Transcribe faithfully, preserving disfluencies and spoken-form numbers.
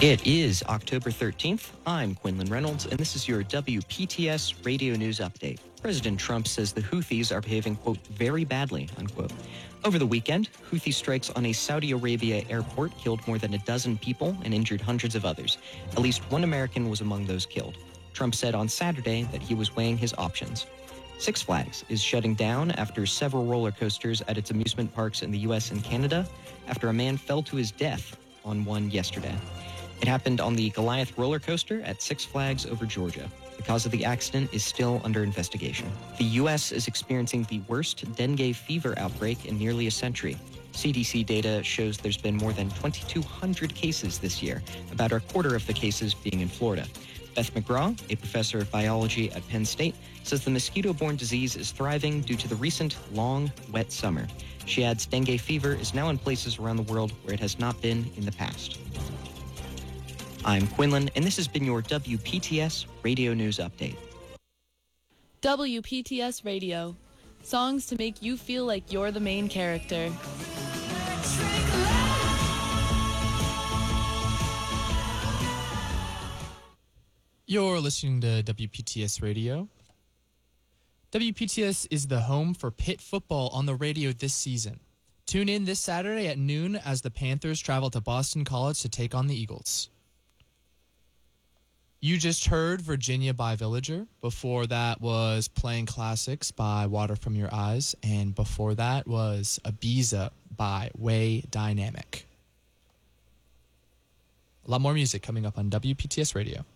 It is October thirteenth. I'm Quinlan Reynolds, and this is your W P T S Radio News Update. President Trump says the Houthis are behaving, quote, very badly, unquote. Over the weekend, Houthi strikes on a Saudi Arabia airport killed more than a dozen people and injured hundreds of others. At least one American was among those killed. Trump said on Saturday that he was weighing his options. Six Flags is shutting down after several roller coasters at its amusement parks in the U S and Canada after a man fell to his death on one yesterday. It happened on the Goliath roller coaster at Six Flags over Georgia. The cause of the accident is still under investigation. The U S is experiencing the worst dengue fever outbreak in nearly a century. C D C data shows there's been more than twenty-two hundred cases this year, about a quarter of the cases being in Florida. Beth McGraw, a professor of biology at Penn State, says the mosquito-borne disease is thriving due to the recent long, wet summer. She adds dengue fever is now in places around the world where it has not been in the past. I'm Quinlan, and this has been your W P T S Radio News Update. W P T S Radio. Songs to make you feel like you're the main character. You're listening to W P T S Radio. W P T S is the home for Pitt football on the radio this season. Tune in this Saturday at noon as the Panthers travel to Boston College to take on the Eagles. You just heard Virginia by Villager. Before that was Playing Classics by Water From Your Eyes. And before that was Ibiza by Way Dynamic. A lot more music coming up on W P T S Radio.